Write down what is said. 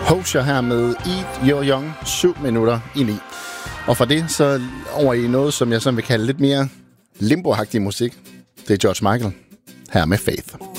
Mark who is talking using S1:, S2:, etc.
S1: Hosier her med Eat Your Young, 7 minutter i 9. Og fra det så over i noget, som jeg sådan vil kalde lidt mere limbo-agtig musik. Det er George Michael her med Faith.